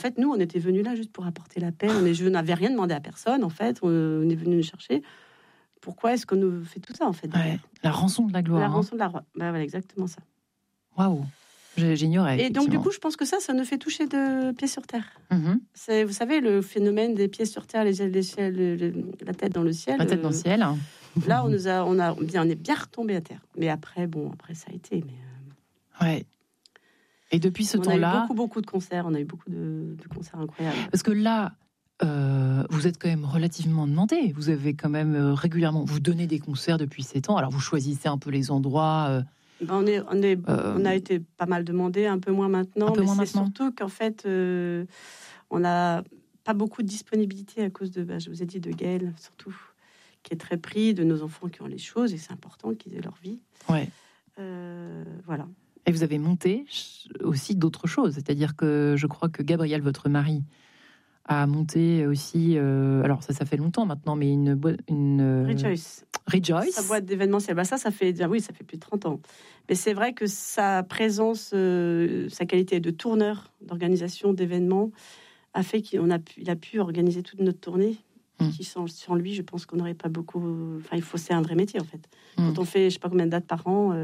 fait, nous, on était venus là juste pour apporter la paix. Je n'avais rien demandé à personne, en fait. On est venu nous chercher. Pourquoi est-ce qu'on nous fait tout ça, en fait? La rançon de la gloire. La rançon de la... voilà, exactement ça. Waouh, j'ignorais. Et donc, du coup, je pense que ça nous fait toucher de pieds sur terre. Mm-hmm. Vous savez, le phénomène des pieds sur terre, la tête dans le ciel. La tête dans le ciel. Là, on est bien retombé à terre. Mais après, ça a été. Ouais. Et depuis ce temps-là... On a eu beaucoup de concerts. On a eu beaucoup de concerts incroyables. Parce que là, vous êtes quand même relativement demandé. Vous avez quand même régulièrement... Vous donnez des concerts depuis 7 ans. Alors, vous choisissez un peu les endroits... on a été pas mal demandé, un peu moins maintenant. Surtout qu'en fait, on n'a pas beaucoup de disponibilité à cause de, je vous ai dit, de Gaël, surtout, qui est très pris, de nos enfants qui ont les choses, et c'est important qu'ils aient leur vie. Ouais. Voilà. Et vous avez monté aussi d'autres choses. C'est-à-dire que je crois que Gabriel, votre mari, a monté aussi... alors, ça fait longtemps maintenant, mais une Rejoice. Sa boîte d'événementiel. Ça fait plus de 30 ans. Mais c'est vrai que sa présence, sa qualité de tourneur, d'organisation d'événements, a fait qu'il a pu organiser toute notre tournée. Qui sans lui, je pense qu'on n'aurait pas beaucoup... Enfin, c'est un vrai métier, en fait. Quand on fait, je ne sais pas combien de dates par an...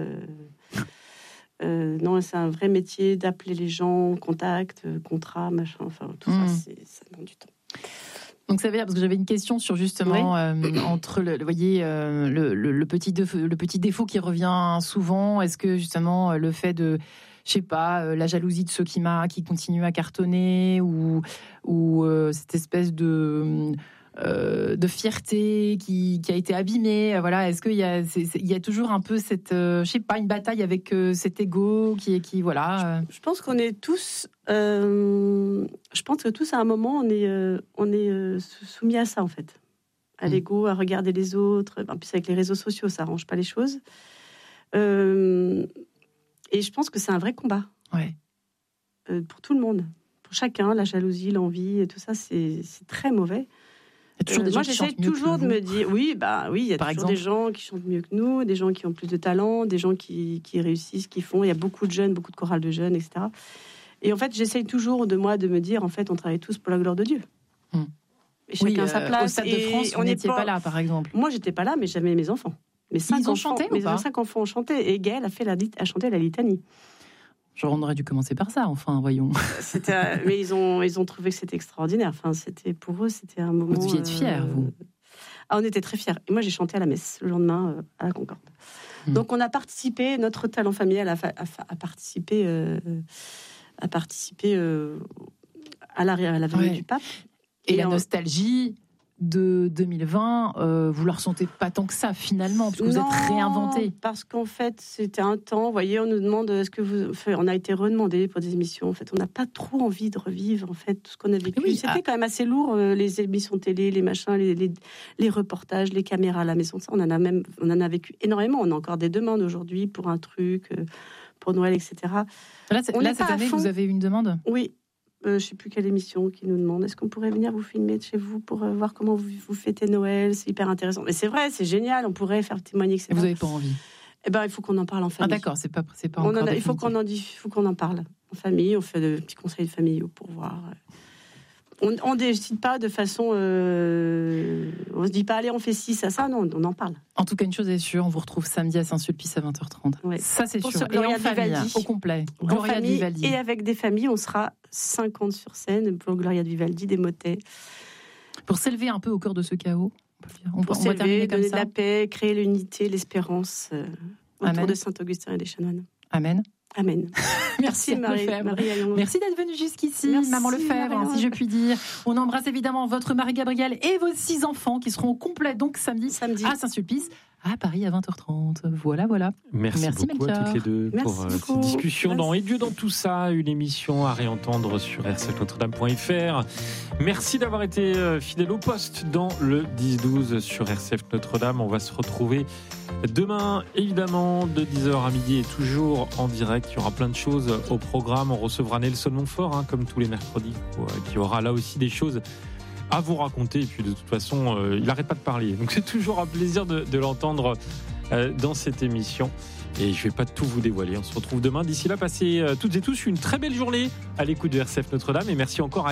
non, c'est un vrai métier d'appeler les gens, contact, contrat, machin, enfin tout ça, ça demande du temps. Donc ça veut dire, parce que j'avais une question sur justement entre le petit défaut qui revient souvent, est-ce que justement le fait de, je sais pas, la jalousie de ceux qui continuent à cartonner ou cette espèce de fierté qui a été abîmée, voilà, est-ce qu'il y a toujours un peu cette, je sais pas, une bataille avec cet ego qui voilà. Je pense qu'on est tous, je pense que tous à un moment on est soumis à ça en fait, à l'ego, à regarder les autres. En plus avec les réseaux sociaux, ça arrange pas les choses. Et je pense que c'est un vrai combat. Ouais. Pour tout le monde, pour chacun, la jalousie, l'envie et tout ça, c'est très mauvais. Moi, j'essaie toujours de me dire, il y a toujours des gens qui chantent mieux que nous, des gens qui ont plus de talent, des gens qui réussissent, qui font. Il y a beaucoup de jeunes, beaucoup de chorales de jeunes, etc. Et en fait, j'essaie toujours de me dire, en fait, on travaille tous pour la gloire de Dieu. Et chacun sa place. Au Stade de France, vous n'étiez pas là, par exemple. Moi, j'étais pas là, mais j'avais mes enfants. Mes 5 enfants ont chanté, et Gaël a chanté la litanie. Genre, on aurait dû commencer par ça, enfin, voyons. Mais ils ont trouvé que c'était extraordinaire. Enfin, pour eux, c'était un moment... Vous deviez être fiers, vous. On était très fiers. Et moi, j'ai chanté à la messe le lendemain à la Concorde. Donc, on a participé, notre talent familial a participé à la venue du pape. Et la nostalgie de 2020, vous le ressentez pas tant que ça finalement, parce que vous êtes réinventé. Parce qu'en fait, c'était un temps, vous voyez, on nous demande on a été redemandé pour des émissions. En fait, on n'a pas trop envie de revivre en fait tout ce qu'on a vécu. C'était quand même assez lourd, les émissions de télé, les machins, les reportages, les caméras à la maison. Ça, on en a vécu énormément. On a encore des demandes aujourd'hui pour un truc, pour Noël, etc. Là cette année, vous avez une demande ? Oui. Je ne sais plus quelle émission qui nous demande, est-ce qu'on pourrait venir vous filmer de chez vous pour voir comment vous fêtez Noël, c'est hyper intéressant. Mais c'est vrai, c'est génial, on pourrait faire témoigner, etc. Vous n'avez pas envie? Il faut qu'on en parle en famille. Ah d'accord, c'est pas encore il faut qu'on en parle en famille, on fait de petits conseils familiaux pour voir. On décide pas de façon... on se dit pas, allez, on fait ci, ça, non, on en parle. En tout cas, une chose est sûre, on vous retrouve samedi à Saint-Sulpice à 20h30. Ouais. Ça, c'est pour sûr. Et en famille, au complet. Gloria de Vivaldi. Et avec des familles, on sera 50 sur scène pour Gloria de Vivaldi, des motets. Pour s'élever un peu au cœur de ce chaos, on va terminer comme ça. Donner de la paix, créer l'unité, l'espérance autour de Saint-Augustin et des chanoines. Amen. Amen. Merci Marie. Merci d'être venue jusqu'ici, Maman Lefebvre, si je puis dire. On embrasse évidemment votre mari Gabriel et vos 6 enfants qui seront au complet donc samedi. À Saint-Sulpice, à Paris à 20h30. Voilà. Merci beaucoup Melchior. à toutes les deux pour cette discussion dans Et Dieu dans tout ça, une émission à réentendre sur rcfnotredame.fr. Merci d'avoir été fidèle au poste dans le 10-12 sur RCF Notre-Dame. On va se retrouver demain, évidemment, de 10h à midi et toujours en direct. Il y aura plein de choses au programme. On recevra Nelson Montfort, comme tous les mercredis, qui aura là aussi des choses à vous raconter. Et puis, de toute façon, il n'arrête pas de parler. Donc, c'est toujours un plaisir de l'entendre dans cette émission. Et je ne vais pas tout vous dévoiler. On se retrouve demain. D'ici là, passez toutes et tous une très belle journée à l'écoute de RCF Notre-Dame. Et merci encore à